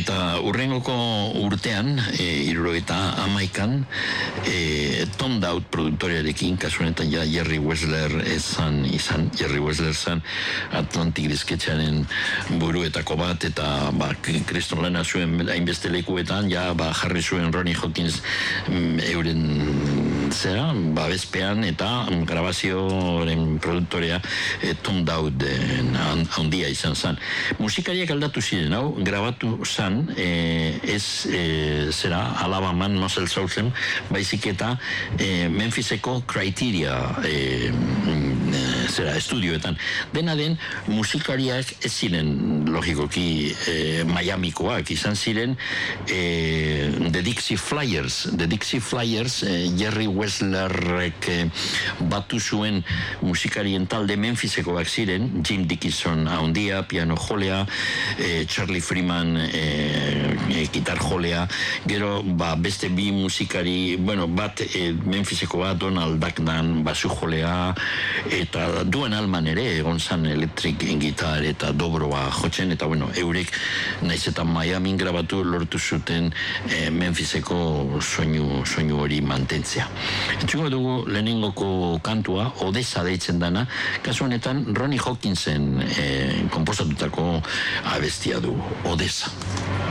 Eta urrengoko urtean, 1971an, Tom Dowd produktorearekin, kasu honetan ja Jerry Wessler izan, Jerry Wessler zan Atlantic disketxearen buruetako bat, eta kriston lana zuen hainbeste lekuetan, ja jarri zuen Ronnie Hawkins euren bezpean, eta grabazioaren produktorea Tom Dowd handia izan zan. Musikariak aldatu ziren, hau, grabatu zan, Alabaman, Muscle Southern, baizik eta Memphiseko Criteria estudioetan. Dena den, musikariak ez ziren, logikoki, Miamikoak, izan ziren The Dixie Flyers. The Dixie Flyers, Jerry Wesslerrek batu zuen musikarien talde Memphisekoak ziren, Jim Dickinson handia, piano jolea, Charlie Freeman gitar jolea, gero beste bi musikari, bat Memphiseko bat, Donald Duckman basu jolea, eta Duane Allman ere egon zan electric gitar eta dobroa jotzen, eta eurek naiz eta Miami grabatu lortu zuten Memphiseko soinu hori mantentzea. Entzungo dugu lehenengoko kantua, Odessa deitzen dana, kasu honetan Ronnie Hawkinsen konposatutako abestia du, Odessa.